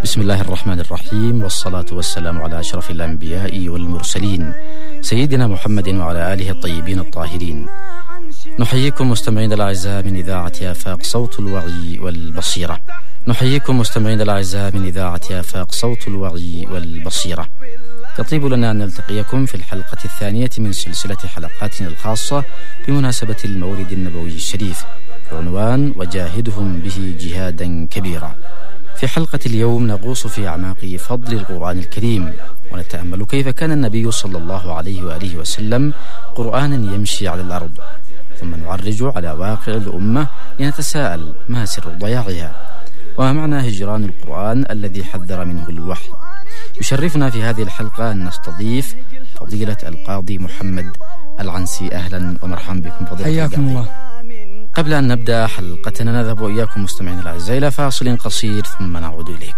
بسم الله الرحمن الرحيم، والصلاة والسلام على أشرف الأنبياء والمرسلين سيدنا محمد وعلى آله الطيبين الطاهرين. نحييكم مستمعين الأعزاء من إذاعة آفاق صوت الوعي والبصيرة. نحييكم مستمعين الأعزاء من إذاعة آفاق صوت الوعي والبصيرة. يطيب لنا أن نلتقيكم في الحلقة الثانية من سلسلة حلقاتنا الخاصة بمناسبة المولد النبوي الشريف بعنوان وجاهدهم به جهادا كبيرا. في حلقة اليوم نغوص في أعماق فضل القرآن الكريم، ونتأمل كيف كان النبي صلى الله عليه وآله وسلم قرآنا يمشي على الأرض، ثم نعرج على واقع الأمة لنتساءل ما سر ضياعها، وما معنى هجران القرآن الذي حذر منه الوحي. يشرفنا في هذه الحلقة أن نستضيف فضيلة القاضي محمد العنسي. أهلا ومرحبا بكم فضيلة حياكم الله. قبل أن نبدأ حلقتنا نذهب إياكم مستمعين الأعزاء إلى فاصل قصير ثم نعود إليكم.